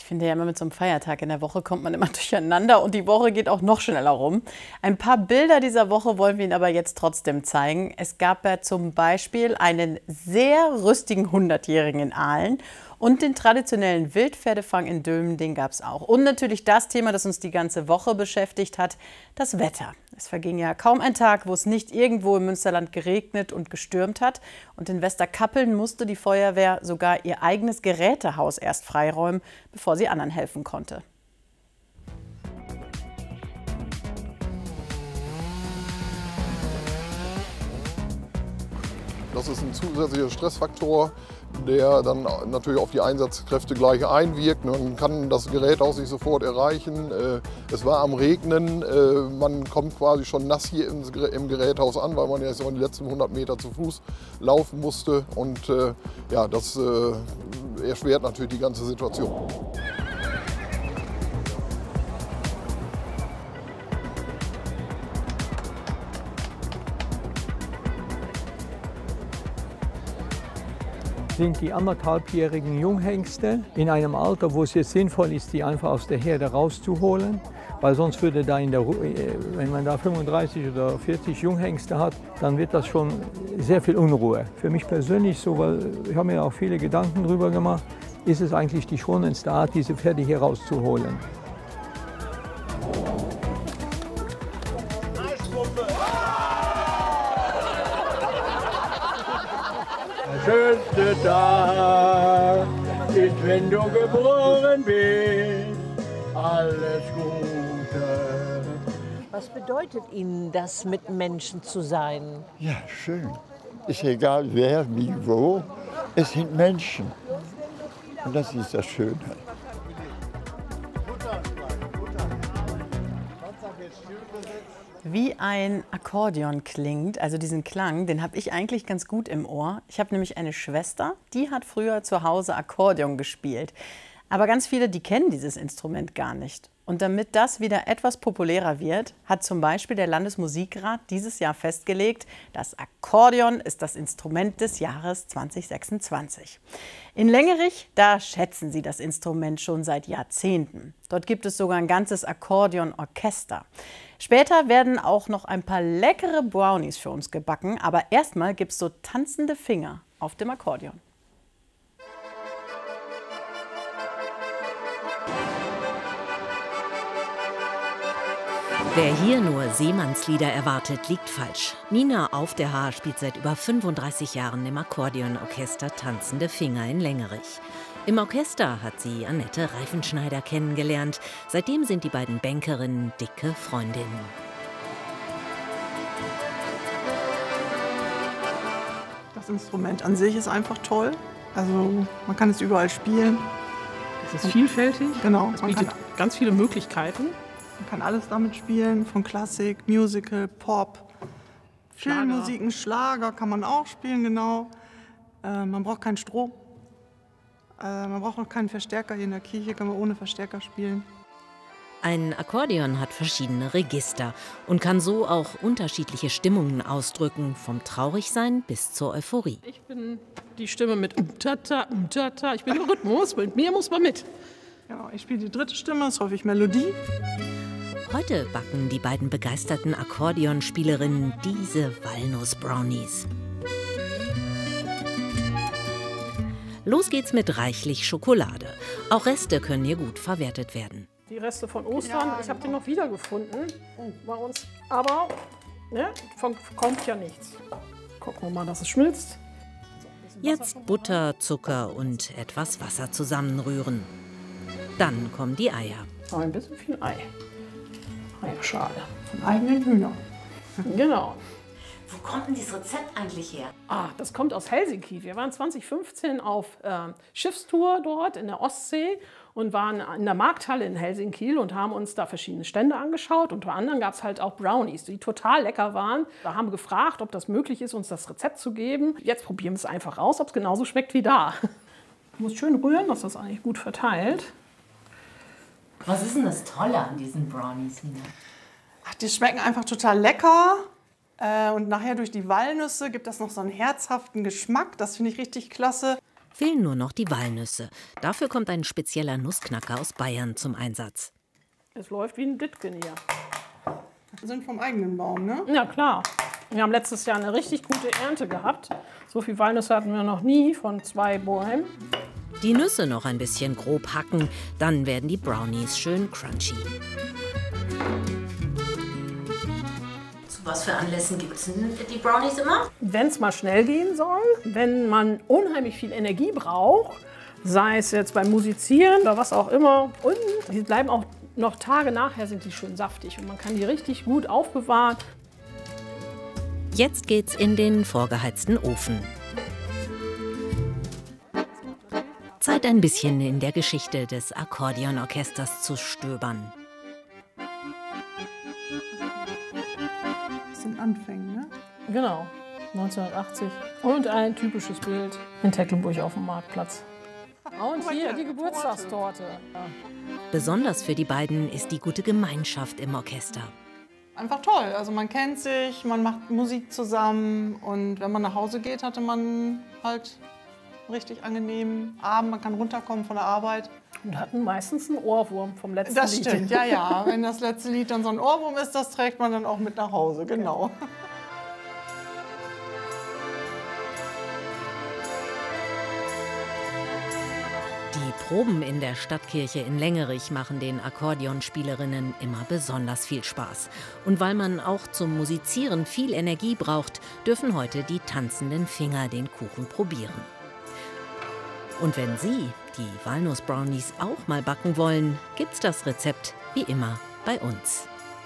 finde ja immer, mit so einem Feiertag in der Woche kommt man immer durcheinander und die Woche geht auch noch schneller rum. Ein paar Bilder dieser Woche wollen wir Ihnen aber jetzt trotzdem zeigen. Es gab ja zum Beispiel einen sehr rüstigen 100-Jährigen in Aalen und den traditionellen Wildpferdefang in Dülmen, den gab es auch. Und natürlich das Thema, das uns die ganze Woche beschäftigt hat, das Wetter. Es verging ja kaum ein Tag, wo es nicht irgendwo im Münsterland geregnet und gestürmt hat. Und in Westerkappeln musste die Feuerwehr sogar ihr eigenes Gerätehaus erst freiräumen, bevor sie anderen helfen konnte. Das ist ein zusätzlicher Stressfaktor, der dann natürlich auf die Einsatzkräfte gleich einwirkt. Man kann das Geräthaus nicht sofort erreichen. Es war am Regnen, man kommt quasi schon nass hier im Geräthaus an, weil man jetzt die letzten 100 Meter zu Fuß laufen musste. Und ja, das erschwert natürlich die ganze Situation. Sind die anderthalbjährigen Junghengste in einem Alter, wo es jetzt sinnvoll ist, die einfach aus der Herde rauszuholen. Weil sonst würde da wenn man da 35 oder 40 Junghengste hat, dann wird das schon sehr viel Unruhe. Für mich persönlich so, weil ich habe mir auch viele Gedanken darüber gemacht, ist es eigentlich die schonendste Art, diese Pferde hier rauszuholen. Der schönste Tag ist, wenn du geboren bist. Alles Gute. Was bedeutet Ihnen das, mit Menschen zu sein? Ja, schön. Ist egal wer, wie, wo. Es sind Menschen. Und das ist das Schöne. Wie ein Akkordeon klingt, also diesen Klang, den habe ich eigentlich ganz gut im Ohr. Ich habe nämlich eine Schwester, die hat früher zu Hause Akkordeon gespielt. Aber ganz viele, die kennen dieses Instrument gar nicht. Und damit das wieder etwas populärer wird, hat zum Beispiel der Landesmusikrat dieses Jahr festgelegt, das Akkordeon ist das Instrument des Jahres 2026. In Lengerich, da schätzen sie das Instrument schon seit Jahrzehnten. Dort gibt es sogar ein ganzes Akkordeonorchester. Später werden auch noch ein paar leckere Brownies für uns gebacken, aber erstmal gibt es so tanzende Finger auf dem Akkordeon. Wer hier nur Seemannslieder erwartet, liegt falsch. Nina Auf der Haar spielt seit über 35 Jahren im Akkordeonorchester Tanzende Finger in Lengerich. Im Orchester hat sie Annette Reifenschneider kennengelernt. Seitdem sind die beiden Bankerinnen dicke Freundinnen. Das Instrument an sich ist einfach toll. Also man kann es überall spielen. Es ist vielfältig. Genau. Es bietet ganz viele Möglichkeiten. Man kann alles damit spielen, von Klassik, Musical, Pop, Filmmusiken, Schlager kann man auch spielen, genau. Man braucht keinen Strom. Man braucht auch keinen Verstärker. Hier in der Kirche kann man ohne Verstärker spielen. Ein Akkordeon hat verschiedene Register und kann so auch unterschiedliche Stimmungen ausdrücken, vom Traurigsein bis zur Euphorie. Ich bin die Stimme mit Umtata, Umtata. Ich bin im Rhythmus, mit mir muss man mit. Genau, ich spiele die dritte Stimme, das ist häufig Melodie. Heute backen die beiden begeisterten Akkordeonspielerinnen diese Walnuss-Brownies. Los geht's mit reichlich Schokolade. Auch Reste können hier gut verwertet werden. Die Reste von Ostern, ich habe die noch wiedergefunden bei uns. Aber ne, kommt ja nichts. Gucken wir mal, dass es schmilzt. Jetzt Butter, Zucker und etwas Wasser zusammenrühren. Dann kommen die Eier. Ein bisschen viel Ei. Eierschale. Von eigenen Hühnern. Genau. Wo kommt denn dieses Rezept eigentlich her? Das kommt aus Helsinki. Wir waren 2015 auf Schiffstour dort in der Ostsee und waren in der Markthalle in Helsinki und haben uns da verschiedene Stände angeschaut. Unter anderem gab es halt auch Brownies, die total lecker waren. Da haben wir gefragt, ob das möglich ist, uns das Rezept zu geben. Jetzt probieren wir es einfach aus, ob es genauso schmeckt wie da. Ich muss schön rühren, dass das eigentlich gut verteilt. Was ist denn das Tolle an diesen Brownies, Nina? Ach, die schmecken einfach total lecker. Und nachher durch die Walnüsse gibt das noch so einen herzhaften Geschmack. Das finde ich richtig klasse. Fehlen nur noch die Walnüsse. Dafür kommt ein spezieller Nussknacker aus Bayern zum Einsatz. Es läuft wie ein Ditgen hier. Wir sind vom eigenen Baum, ne? Ja, klar. Wir haben letztes Jahr eine richtig gute Ernte gehabt. So viel Walnüsse hatten wir noch nie von 2 Bäumen. Die Nüsse noch ein bisschen grob hacken, dann werden die Brownies schön crunchy. Zu was für Anlässen gibt es denn die Brownies immer? Wenn es mal schnell gehen soll, wenn man unheimlich viel Energie braucht, sei es jetzt beim Musizieren oder was auch immer. Und die bleiben auch noch Tage nachher, sind die schön saftig und man kann die richtig gut aufbewahren. Jetzt geht's in den vorgeheizten Ofen. Zeit, ein bisschen in der Geschichte des Akkordeonorchesters zu stöbern. Das sind Anfänge, ne? Genau, 1980. Und ein typisches Bild in Tecklenburg auf dem Marktplatz. Und hier die Geburtstagstorte. Besonders für die beiden ist die gute Gemeinschaft im Orchester. Einfach toll. Also man kennt sich, man macht Musik zusammen und wenn man nach Hause geht, hatte man halt einen richtig angenehmen Abend. Man kann runterkommen von der Arbeit. Und hatten meistens einen Ohrwurm vom letzten Lied. Das stimmt, ja, ja. Wenn das letzte Lied dann so ein Ohrwurm ist, das trägt man dann auch mit nach Hause, genau. Die Proben in der Stadtkirche in Längerich machen den Akkordeonspielerinnen immer besonders viel Spaß. Und weil man auch zum Musizieren viel Energie braucht, dürfen heute die tanzenden Finger den Kuchen probieren. Und wenn Sie die Walnuss-Brownies auch mal backen wollen, gibt's das Rezept wie immer bei uns.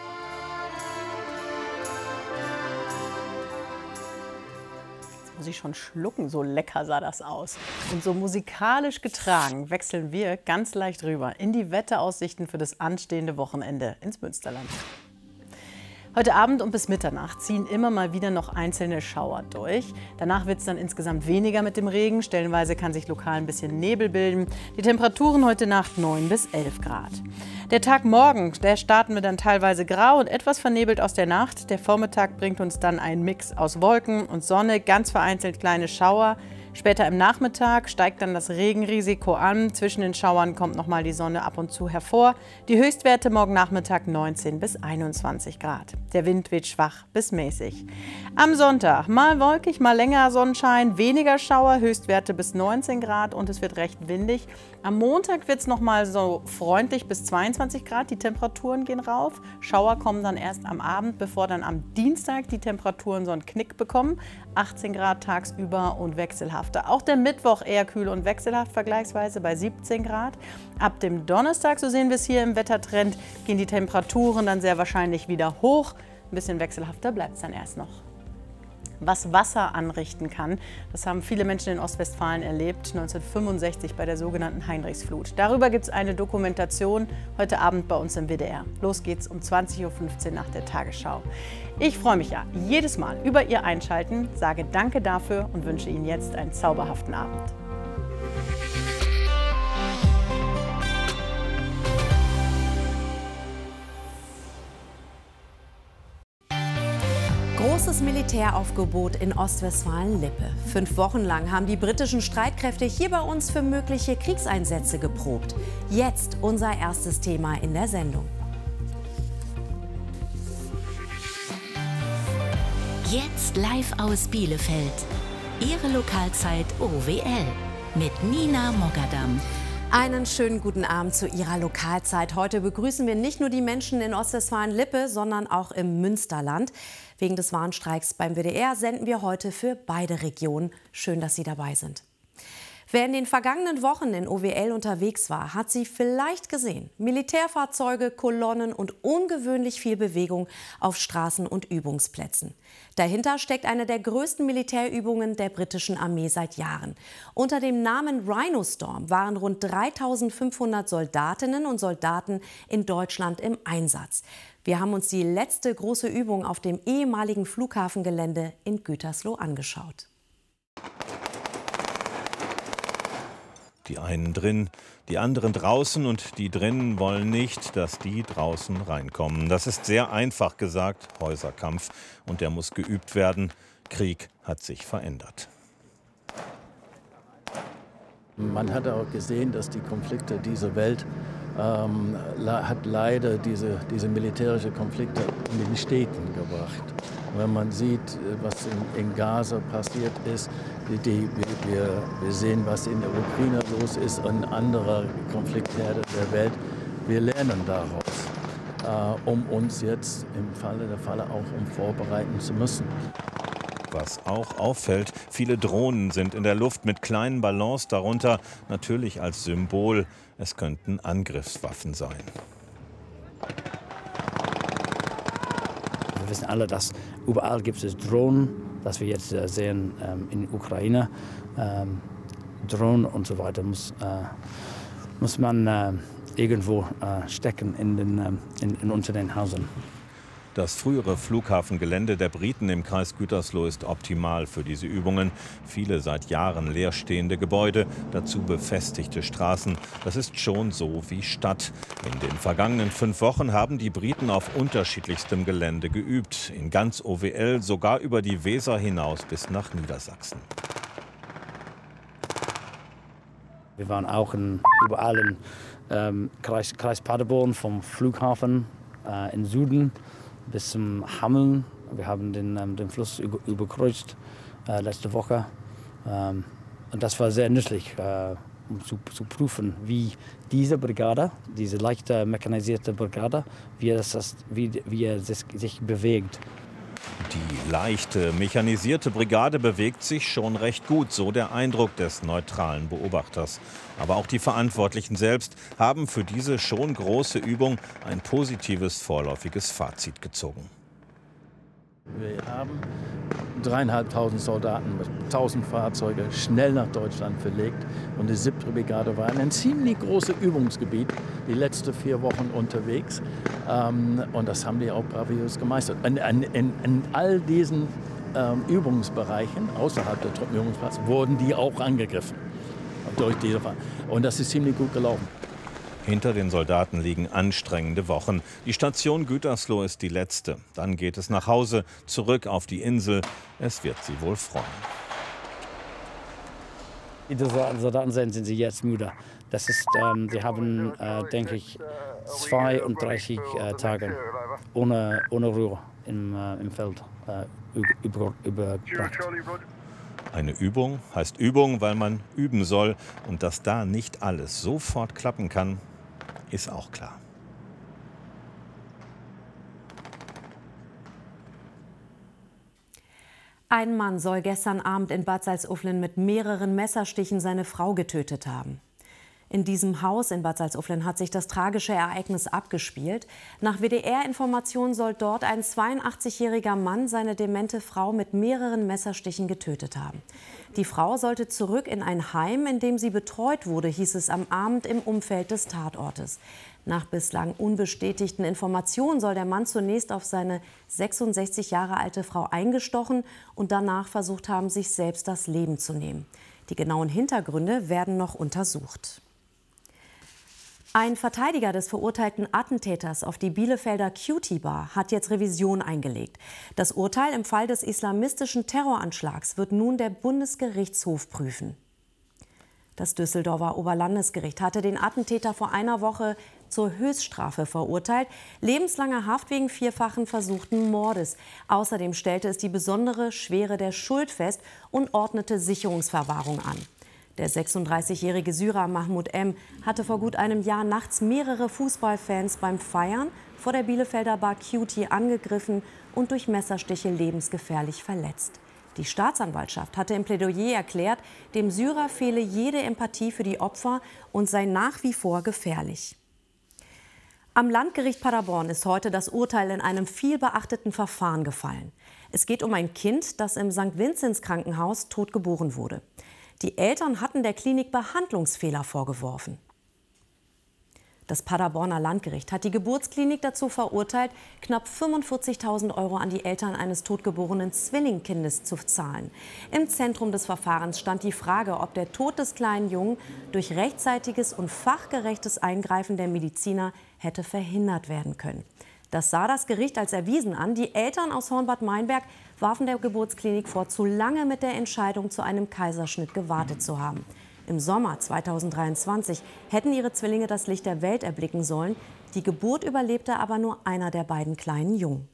Muss ich schon schlucken, so lecker sah das aus. Und so musikalisch getragen wechseln wir ganz leicht rüber in die Wetteraussichten für das anstehende Wochenende ins Münsterland. Heute Abend und bis Mitternacht ziehen immer mal wieder noch einzelne Schauer durch. Danach wird es dann insgesamt weniger mit dem Regen. Stellenweise kann sich lokal ein bisschen Nebel bilden. Die Temperaturen heute Nacht 9 bis 11 Grad. Der Tag morgen, der starten wir dann teilweise grau und etwas vernebelt aus der Nacht. Der Vormittag bringt uns dann einen Mix aus Wolken und Sonne, ganz vereinzelt kleine Schauer. Später im Nachmittag steigt dann das Regenrisiko an. Zwischen den Schauern kommt noch mal die Sonne ab und zu hervor. Die Höchstwerte morgen Nachmittag 19 bis 21 Grad. Der Wind weht schwach bis mäßig. Am Sonntag mal wolkig, mal länger Sonnenschein, weniger Schauer, Höchstwerte bis 19 Grad und es wird recht windig. Am Montag wird es noch mal so freundlich bis 22 Grad. Die Temperaturen gehen rauf. Schauer kommen dann erst am Abend, bevor dann am Dienstag die Temperaturen so einen Knick bekommen. 18 Grad tagsüber und wechselhaft. Auch der Mittwoch eher kühl und wechselhaft vergleichsweise bei 17 Grad. Ab dem Donnerstag, so sehen wir es hier im Wettertrend, gehen die Temperaturen dann sehr wahrscheinlich wieder hoch. Ein bisschen wechselhafter bleibt es dann erst noch. Was Wasser anrichten kann, das haben viele Menschen in Ostwestfalen erlebt, 1965 bei der sogenannten Heinrichsflut. Darüber gibt es eine Dokumentation heute Abend bei uns im WDR. Los geht's um 20:15 Uhr nach der Tagesschau. Ich freue mich ja jedes Mal über Ihr Einschalten, sage Danke dafür und wünsche Ihnen jetzt einen zauberhaften Abend. Großes Militäraufgebot in Ostwestfalen-Lippe. 5 Wochen lang haben die britischen Streitkräfte hier bei uns für mögliche Kriegseinsätze geprobt. Jetzt unser erstes Thema in der Sendung. Jetzt live aus Bielefeld. Ihre Lokalzeit OWL mit Nina Mogadam. Einen schönen guten Abend zu Ihrer Lokalzeit. Heute begrüßen wir nicht nur die Menschen in Ostwestfalen-Lippe, sondern auch im Münsterland. Wegen des Warnstreiks beim WDR senden wir heute für beide Regionen. Schön, dass Sie dabei sind. Wer in den vergangenen Wochen in OWL unterwegs war, hat sie vielleicht gesehen. Militärfahrzeuge, Kolonnen und ungewöhnlich viel Bewegung auf Straßen und Übungsplätzen. Dahinter steckt eine der größten Militärübungen der britischen Armee seit Jahren. Unter dem Namen Rhino Storm waren rund 3.500 Soldatinnen und Soldaten in Deutschland im Einsatz. Wir haben uns die letzte große Übung auf dem ehemaligen Flughafengelände in Gütersloh angeschaut. Die einen drin, die anderen draußen und die drinnen wollen nicht, dass die draußen reinkommen. Das ist sehr einfach gesagt, Häuserkampf, und der muss geübt werden. Krieg hat sich verändert. Man hat auch gesehen, dass die Konflikte dieser Welt hat leider diese militärischen Konflikte in den Städten gebracht. Wenn man sieht, was in Gaza passiert ist, wir sehen, was in der Ukraine los ist und andere Konfliktherde der Welt, wir lernen daraus, um uns jetzt im Falle der Fälle auch vorbereiten zu müssen. Was auch auffällt, viele Drohnen sind in der Luft mit kleinen Ballons darunter, natürlich als Symbol. Es könnten Angriffswaffen sein. Wir wissen alle, dass überall gibt es Drohnen, dass wir jetzt sehen in der Ukraine. Drohnen und so weiter muss man irgendwo stecken unter den Häusern. Das frühere Flughafengelände der Briten im Kreis Gütersloh ist optimal für diese Übungen. Viele seit Jahren leerstehende Gebäude, dazu befestigte Straßen. Das ist schon so wie Stadt. In den vergangenen 5 Wochen haben die Briten auf unterschiedlichstem Gelände geübt. In ganz OWL, sogar über die Weser hinaus bis nach Niedersachsen. Wir waren auch überall im Kreis Paderborn, vom Flughafen im Süden bis zum Hameln. Wir haben den Fluss überkreuzt letzte Woche. Und das war sehr nützlich, um zu prüfen, wie diese Brigade, diese leichte mechanisierte Brigade, wie er sich bewegt. Die leichte, mechanisierte Brigade bewegt sich schon recht gut, so der Eindruck des neutralen Beobachters. Aber auch die Verantwortlichen selbst haben für diese schon große Übung ein positives vorläufiges Fazit gezogen. Wir haben 3.500 Soldaten mit 1.000 Fahrzeugen schnell nach Deutschland verlegt. Und die 7. Brigade war in einem ziemlich großes Übungsgebiet, die letzten 4 Wochen unterwegs. Und das haben die auch bravurös gemeistert. In all diesen Übungsbereichen, außerhalb der Truppenübungsplatz, wurden die auch angegriffen. Durch diese Und das ist ziemlich gut gelaufen. Hinter den Soldaten liegen anstrengende Wochen. Die Station Gütersloh ist die letzte. Dann geht es nach Hause, zurück auf die Insel. Es wird sie wohl freuen. Die Soldaten sind sie jetzt müde. Das ist, sie haben, denke ich, 32 Tage ohne Ruhe im Feld überbracht. Eine Übung heißt Übung, weil man üben soll. Und dass da nicht alles sofort klappen kann, ist auch klar. Ein Mann soll gestern Abend in Bad Salzuflen mit mehreren Messerstichen seine Frau getötet haben. In diesem Haus in Bad Salzuflen hat sich das tragische Ereignis abgespielt. Nach WDR-Informationen soll dort ein 82-jähriger Mann seine demente Frau mit mehreren Messerstichen getötet haben. Die Frau sollte zurück in ein Heim, in dem sie betreut wurde, hieß es am Abend im Umfeld des Tatortes. Nach bislang unbestätigten Informationen soll der Mann zunächst auf seine 66 Jahre alte Frau eingestochen und danach versucht haben, sich selbst das Leben zu nehmen. Die genauen Hintergründe werden noch untersucht. Ein Verteidiger des verurteilten Attentäters auf die Bielefelder Cutie Bar hat jetzt Revision eingelegt. Das Urteil im Fall des islamistischen Terroranschlags wird nun der Bundesgerichtshof prüfen. Das Düsseldorfer Oberlandesgericht hatte den Attentäter vor einer Woche zur Höchststrafe verurteilt, lebenslange Haft wegen 4-fachen versuchten Mordes. Außerdem stellte es die besondere Schwere der Schuld fest und ordnete Sicherungsverwahrung an. Der 36-jährige Syrer Mahmoud M. hatte vor gut einem Jahr nachts mehrere Fußballfans beim Feiern vor der Bielefelder Bar Cutie angegriffen und durch Messerstiche lebensgefährlich verletzt. Die Staatsanwaltschaft hatte im Plädoyer erklärt, dem Syrer fehle jede Empathie für die Opfer und sei nach wie vor gefährlich. Am Landgericht Paderborn ist heute das Urteil in einem vielbeachteten Verfahren gefallen. Es geht um ein Kind, das im St. Vinzenz Krankenhaus tot geboren wurde. Die Eltern hatten der Klinik Behandlungsfehler vorgeworfen. Das Paderborner Landgericht hat die Geburtsklinik dazu verurteilt, knapp 45.000 € an die Eltern eines totgeborenen Zwillingkindes zu zahlen. Im Zentrum des Verfahrens stand die Frage, ob der Tod des kleinen Jungen durch rechtzeitiges und fachgerechtes Eingreifen der Mediziner hätte verhindert werden können. Das sah das Gericht als erwiesen an. Die Eltern aus Hornbad Meinberg warfen der Geburtsklinik vor, zu lange mit der Entscheidung zu einem Kaiserschnitt gewartet zu haben. Im Sommer 2023 hätten ihre Zwillinge das Licht der Welt erblicken sollen. Die Geburt überlebte aber nur einer der beiden kleinen Jungen.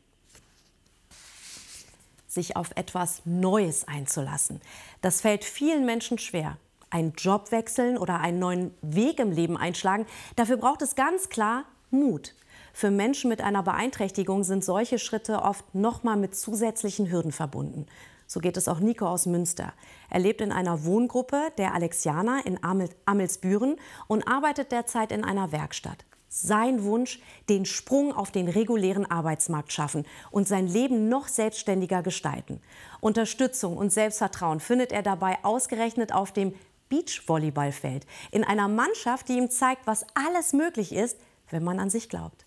Sich auf etwas Neues einzulassen, das fällt vielen Menschen schwer. Einen Job wechseln oder einen neuen Weg im Leben einschlagen, dafür braucht es ganz klar Mut. Für Menschen mit einer Beeinträchtigung sind solche Schritte oft nochmal mit zusätzlichen Hürden verbunden. So geht es auch Nico aus Münster. Er lebt in einer Wohngruppe der Alexianer in Amelsbüren und arbeitet derzeit in einer Werkstatt. Sein Wunsch, den Sprung auf den regulären Arbeitsmarkt schaffen und sein Leben noch selbstständiger gestalten. Unterstützung und Selbstvertrauen findet er dabei ausgerechnet auf dem Beachvolleyballfeld, in einer Mannschaft, die ihm zeigt, was alles möglich ist, wenn man an sich glaubt.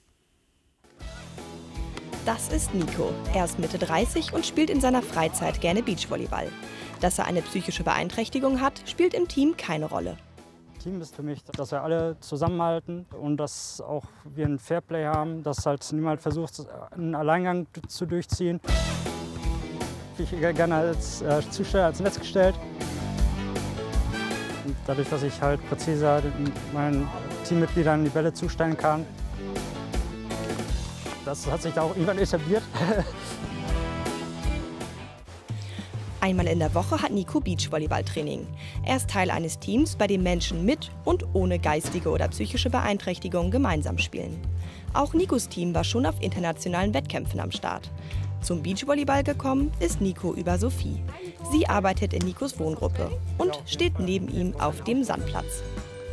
Das ist Nico. Er ist Mitte 30 und spielt in seiner Freizeit gerne Beachvolleyball. Dass er eine psychische Beeinträchtigung hat, spielt im Team keine Rolle. Team ist für mich, dass wir alle zusammenhalten und dass auch wir ein Fairplay haben, dass halt niemand versucht, einen Alleingang zu durchziehen. Ich gerne als Zusteller als Netz gestellt. Und dadurch, dass ich halt präziser meinen Teammitgliedern die Bälle zustellen kann, das hat sich da auch irgendwann etabliert. Einmal in der Woche hat Nico Beachvolleyballtraining. Er ist Teil eines Teams, bei dem Menschen mit und ohne geistige oder psychische Beeinträchtigung gemeinsam spielen. Auch Nikos Team war schon auf internationalen Wettkämpfen am Start. Zum Beachvolleyball gekommen ist Nico über Sophie. Sie arbeitet in Nikos Wohngruppe und steht neben ihm auf dem Sandplatz.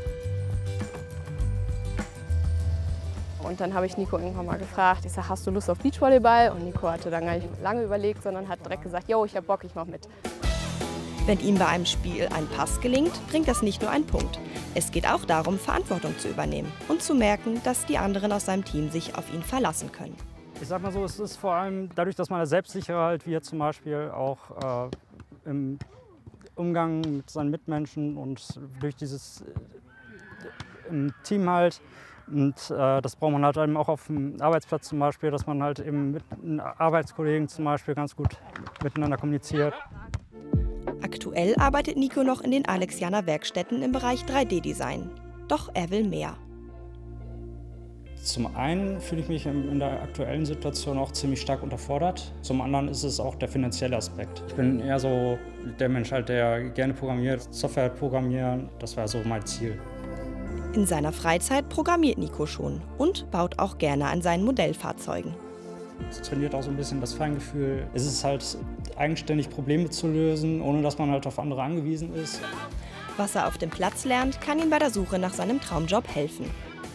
Und dann habe ich Nico irgendwann mal gefragt, ich sage, hast du Lust auf Beachvolleyball? Und Nico hatte dann gar nicht lange überlegt, sondern hat direkt gesagt, yo, ich habe Bock, ich mache mit. Wenn ihm bei einem Spiel ein Pass gelingt, bringt das nicht nur einen Punkt. Es geht auch darum, Verantwortung zu übernehmen und zu merken, dass die anderen aus seinem Team sich auf ihn verlassen können. Ich sag mal so, es ist vor allem dadurch, dass man selbstsicherer halt wird, zum Beispiel auch im Umgang mit seinen Mitmenschen und durch dieses im Team halt. Und das braucht man halt eben auch auf dem Arbeitsplatz zum Beispiel, dass man halt eben mit Arbeitskollegen zum Beispiel ganz gut miteinander kommuniziert. Aktuell arbeitet Nico noch in den Alexianer Werkstätten im Bereich 3D-Design. Doch er will mehr. Zum einen fühle ich mich in der aktuellen Situation auch ziemlich stark unterfordert. Zum anderen ist es auch der finanzielle Aspekt. Ich bin eher so der Mensch, halt, der gerne programmiert, Software programmieren, das wäre so mein Ziel. In seiner Freizeit programmiert Nico schon und baut auch gerne an seinen Modellfahrzeugen. Es trainiert auch so ein bisschen das Feingefühl. Es ist halt eigenständig Probleme zu lösen, ohne dass man halt auf andere angewiesen ist. Was er auf dem Platz lernt, kann ihm bei der Suche nach seinem Traumjob helfen.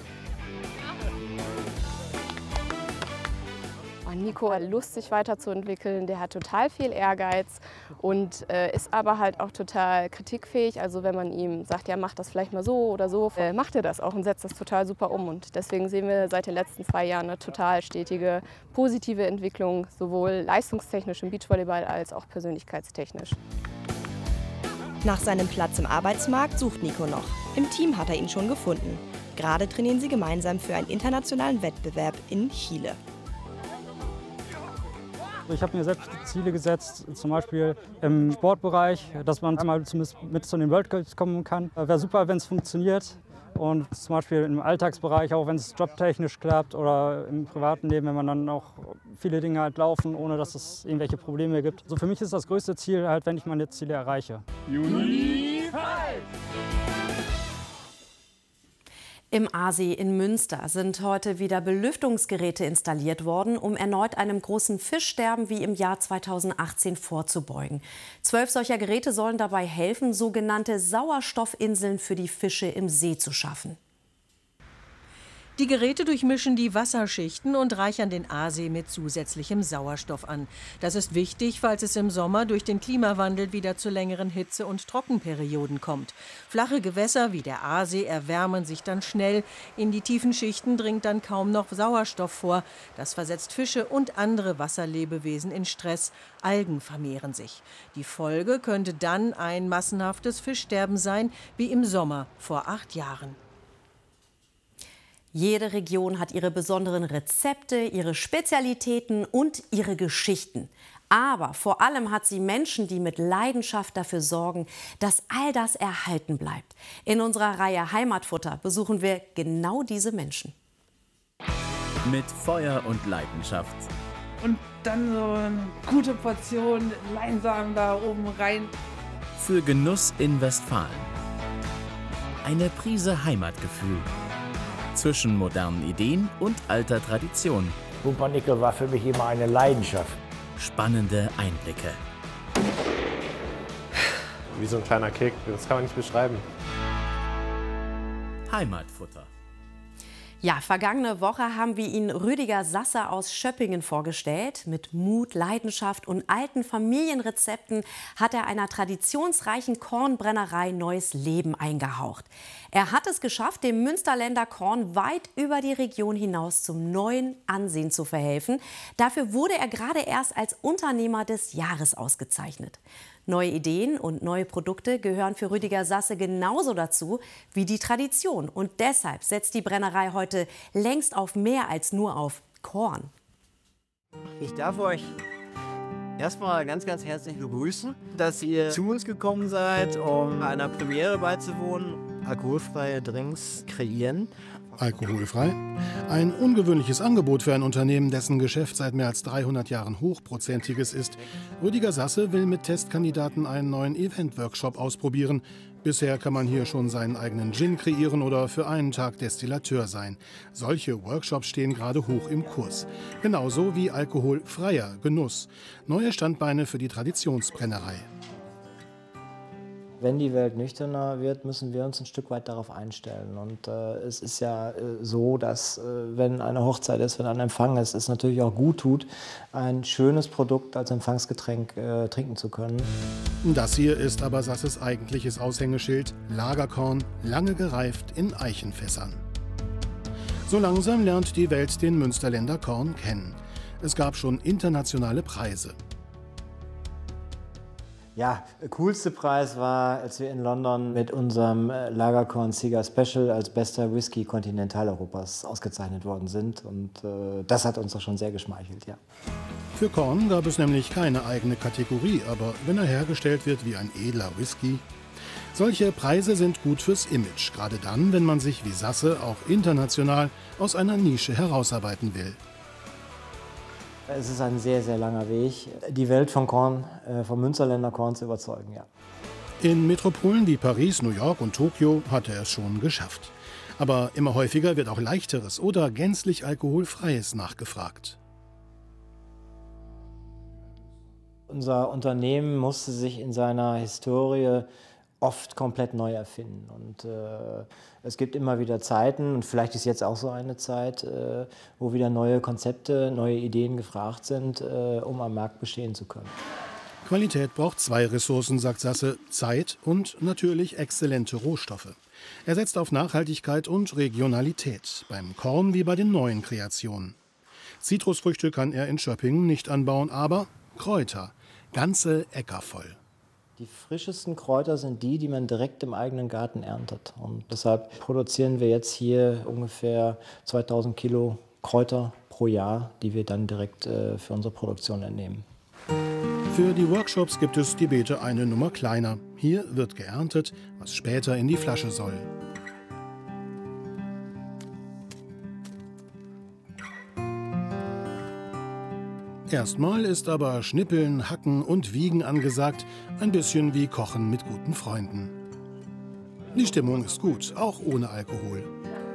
Nico hat Lust, sich weiterzuentwickeln, der hat total viel Ehrgeiz und ist aber halt auch total kritikfähig. Also wenn man ihm sagt, ja mach das vielleicht mal so oder so, macht er das auch und setzt das total super um. Und deswegen sehen wir seit den letzten 2 Jahren eine total stetige, positive Entwicklung, sowohl leistungstechnisch im Beachvolleyball als auch persönlichkeitstechnisch. Nach seinem Platz im Arbeitsmarkt sucht Nico noch. Im Team hat er ihn schon gefunden. Gerade trainieren sie gemeinsam für einen internationalen Wettbewerb in Chile. Ich habe mir selbst Ziele gesetzt, zum Beispiel im Sportbereich, dass man einmal zumindest mit zu den World Cups kommen kann. Wäre super, wenn es funktioniert. Und zum Beispiel im Alltagsbereich, auch wenn es jobtechnisch klappt oder im privaten Leben, wenn man dann auch viele Dinge halt laufen, ohne dass es irgendwelche Probleme gibt. Also für mich ist das größte Ziel halt, wenn ich meine Ziele erreiche. Im Aasee in Münster sind heute wieder Belüftungsgeräte installiert worden, um erneut einem großen Fischsterben wie im Jahr 2018 vorzubeugen. 12 solcher Geräte sollen dabei helfen, sogenannte Sauerstoffinseln für die Fische im See zu schaffen. Die Geräte durchmischen die Wasserschichten und reichern den Aasee mit zusätzlichem Sauerstoff an. Das ist wichtig, falls es im Sommer durch den Klimawandel wieder zu längeren Hitze- und Trockenperioden kommt. Flache Gewässer wie der Aasee erwärmen sich dann schnell. In die tiefen Schichten dringt dann kaum noch Sauerstoff vor. Das versetzt Fische und andere Wasserlebewesen in Stress. Algen vermehren sich. Die Folge könnte dann ein massenhaftes Fischsterben sein, wie im Sommer vor 8 Jahren. Jede Region hat ihre besonderen Rezepte, ihre Spezialitäten und ihre Geschichten. Aber vor allem hat sie Menschen, die mit Leidenschaft dafür sorgen, dass all das erhalten bleibt. In unserer Reihe Heimatfutter besuchen wir genau diese Menschen. Mit Feuer und Leidenschaft. Und dann so eine gute Portion Leinsamen da oben rein. Für Genuss in Westfalen. Eine Prise Heimatgefühl. Zwischen modernen Ideen und alter Tradition. Pumpernickel war für mich immer eine Leidenschaft. Spannende Einblicke. Wie so ein kleiner Kick, das kann man nicht beschreiben. Heimatfutter. Ja, vergangene Woche haben wir Ihnen Rüdiger Sasse aus Schöppingen vorgestellt. Mit Mut, Leidenschaft und alten Familienrezepten hat er einer traditionsreichen Kornbrennerei neues Leben eingehaucht. Er hat es geschafft, dem Münsterländer Korn weit über die Region hinaus zum neuen Ansehen zu verhelfen. Dafür wurde er gerade erst als Unternehmer des Jahres ausgezeichnet. Neue Ideen und neue Produkte gehören für Rüdiger Sasse genauso dazu wie die Tradition. Und deshalb setzt die Brennerei heute längst auf mehr als nur auf Korn. Ich darf euch erstmal ganz, ganz herzlich begrüßen, dass ihr zu uns gekommen seid, um einer Premiere beizuwohnen. Alkoholfreie Drinks kreieren. Alkoholfrei? Ein ungewöhnliches Angebot für ein Unternehmen, dessen Geschäft seit mehr als 300 Jahren hochprozentiges ist. Rüdiger Sasse will mit Testkandidaten einen neuen Event-Workshop ausprobieren. Bisher kann man hier schon seinen eigenen Gin kreieren oder für einen Tag Destillateur sein. Solche Workshops stehen gerade hoch im Kurs. Genauso wie alkoholfreier Genuss. Neue Standbeine für die Traditionsbrennerei. Wenn die Welt nüchterner wird, müssen wir uns ein Stück weit darauf einstellen. Und es ist ja so, dass wenn eine Hochzeit ist, wenn ein Empfang ist, es natürlich auch gut tut, ein schönes Produkt als Empfangsgetränk trinken zu können. Das hier ist aber Sasses eigentliches Aushängeschild: Lagerkorn, lange gereift in Eichenfässern. So langsam lernt die Welt den Münsterländer Korn kennen. Es gab schon internationale Preise. Ja, der coolste Preis war, als wir in London mit unserem Lagerkorn Cigar Special als bester Whisky Kontinentaleuropas ausgezeichnet worden sind. Und das hat uns doch schon sehr geschmeichelt, ja. Für Korn gab es nämlich keine eigene Kategorie, aber wenn er hergestellt wird wie ein edler Whisky. Solche Preise sind gut fürs Image, gerade dann, wenn man sich wie Sasse auch international aus einer Nische herausarbeiten will. Es ist ein sehr, sehr langer Weg, die Welt von Korn, vom Münsterländer Korn zu überzeugen, ja. In Metropolen wie Paris, New York und Tokio hat er es schon geschafft. Aber immer häufiger wird auch leichteres oder gänzlich alkoholfreies nachgefragt. Unser Unternehmen musste sich in seiner Historie oft komplett neu erfinden. Und es gibt immer wieder Zeiten, und vielleicht ist jetzt auch so eine Zeit, wo wieder neue Konzepte, neue Ideen gefragt sind, um am Markt bestehen zu können. Qualität braucht zwei Ressourcen, sagt Sasse: Zeit und natürlich exzellente Rohstoffe. Er setzt auf Nachhaltigkeit und Regionalität, beim Korn wie bei den neuen Kreationen. Zitrusfrüchte kann er in Schöppingen nicht anbauen, aber Kräuter, ganze Äcker voll. Die frischesten Kräuter sind die, die man direkt im eigenen Garten erntet. Und deshalb produzieren wir jetzt hier ungefähr 2000 Kilo Kräuter pro Jahr, die wir dann direkt für unsere Produktion entnehmen. Für die Workshops gibt es die Beete eine Nummer kleiner. Hier wird geerntet, was später in die Flasche soll. Erstmal ist aber Schnippeln, Hacken und Wiegen angesagt, ein bisschen wie Kochen mit guten Freunden. Die Stimmung ist gut, auch ohne Alkohol.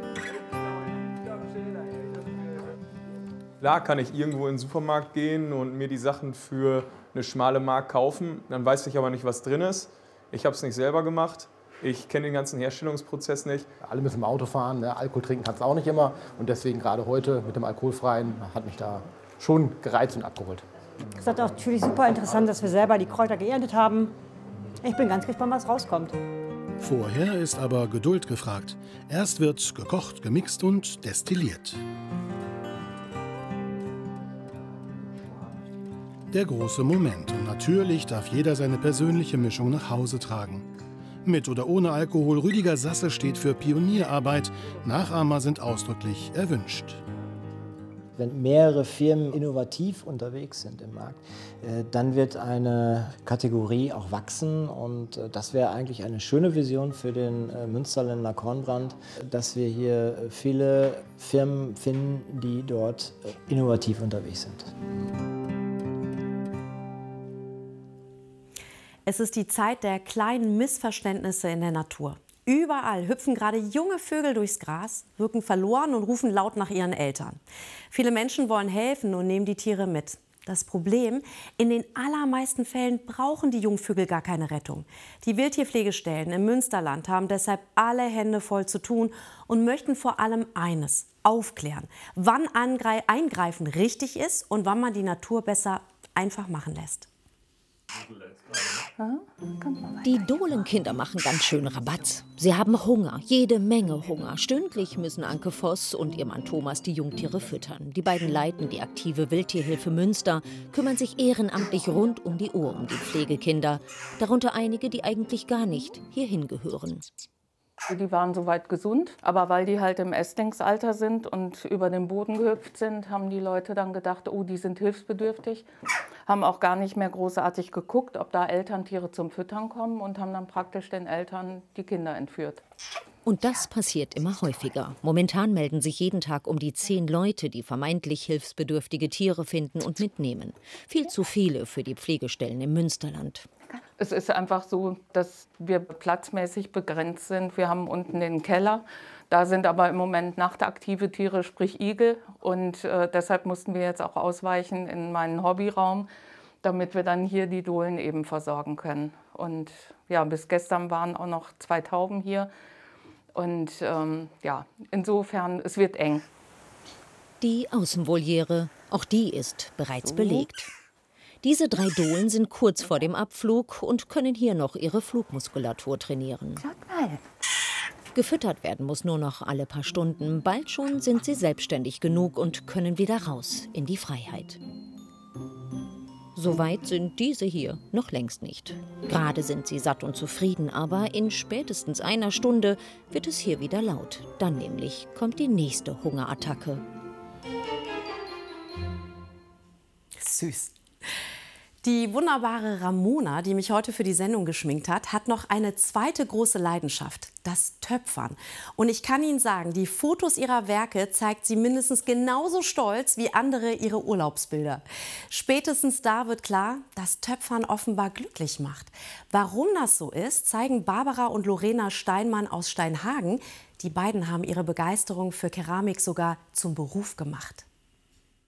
Klar kann ich irgendwo in den Supermarkt gehen und mir die Sachen für eine schmale Mark kaufen, dann weiß ich aber nicht, was drin ist. Ich habe es nicht selber gemacht. Ich kenne den ganzen Herstellungsprozess nicht. Alle müssen im Auto fahren, ne? Alkohol trinken kann es auch nicht immer. Und deswegen gerade heute mit dem Alkoholfreien hat mich da schon gereizt und abgeholt. Es ist natürlich super interessant, dass wir selber die Kräuter geerntet haben. Ich bin ganz gespannt, was rauskommt. Vorher ist aber Geduld gefragt. Erst wird gekocht, gemixt und destilliert. Der große Moment. Und natürlich darf jeder seine persönliche Mischung nach Hause tragen. Mit oder ohne Alkohol, Rüdiger Sasse steht für Pionierarbeit. Nachahmer sind ausdrücklich erwünscht. Wenn mehrere Firmen innovativ unterwegs sind im Markt, dann wird eine Kategorie auch wachsen und das wäre eigentlich eine schöne Vision für den Münsterländer Kornbrand, dass wir hier viele Firmen finden, die dort innovativ unterwegs sind. Es ist die Zeit der kleinen Missverständnisse in der Natur. Überall hüpfen gerade junge Vögel durchs Gras, wirken verloren und rufen laut nach ihren Eltern. Viele Menschen wollen helfen und nehmen die Tiere mit. Das Problem, in den allermeisten Fällen brauchen die Jungvögel gar keine Rettung. Die Wildtierpflegestellen im Münsterland haben deshalb alle Hände voll zu tun und möchten vor allem eines: aufklären, wann Eingreifen richtig ist und wann man die Natur besser einfach machen lässt. Die Dohlenkinder machen ganz schön Rabatz. Sie haben Hunger, jede Menge Hunger. Stündlich müssen Anke Voss und ihr Mann Thomas die Jungtiere füttern. Die beiden leiten die aktive Wildtierhilfe Münster, kümmern sich ehrenamtlich rund um die Uhr um die Pflegekinder. Darunter einige, die eigentlich gar nicht hierhin gehören. Die waren soweit gesund, aber weil die halt im Ästlingsalter sind und über den Boden gehüpft sind, haben die Leute dann gedacht, oh, die sind hilfsbedürftig. Haben auch gar nicht mehr großartig geguckt, ob da Elterntiere zum Füttern kommen und haben dann praktisch den Eltern die Kinder entführt. Und das passiert immer häufiger. Momentan melden sich jeden Tag um die 10 Leute, die vermeintlich hilfsbedürftige Tiere finden und mitnehmen. Viel zu viele für die Pflegestellen im Münsterland. Es ist einfach so, dass wir platzmäßig begrenzt sind. Wir haben unten den Keller. Da sind aber im Moment nachtaktive Tiere, sprich Igel. Und deshalb mussten wir jetzt auch ausweichen in meinen Hobbyraum, damit wir dann hier die Dohlen eben versorgen können. Und ja, bis gestern waren auch noch 2 Tauben hier. Und ja, insofern, es wird eng. Die Außenvoliere, auch die ist bereits belegt. Diese 3 Dohlen sind kurz vor dem Abflug und können hier noch ihre Flugmuskulatur trainieren. Gefüttert werden muss nur noch alle paar Stunden. Bald schon sind sie selbstständig genug und können wieder raus in die Freiheit. Soweit sind diese hier noch längst nicht. Gerade sind sie satt und zufrieden, aber in spätestens einer Stunde wird es hier wieder laut. Dann nämlich kommt die nächste Hungerattacke. Süß. Die wunderbare Ramona, die mich heute für die Sendung geschminkt hat, hat noch eine zweite große Leidenschaft, das Töpfern. Und ich kann Ihnen sagen, die Fotos ihrer Werke zeigt sie mindestens genauso stolz wie andere ihre Urlaubsbilder. Spätestens da wird klar, dass Töpfern offenbar glücklich macht. Warum das so ist, zeigen Barbara und Lorena Steinmann aus Steinhagen. Die beiden haben ihre Begeisterung für Keramik sogar zum Beruf gemacht.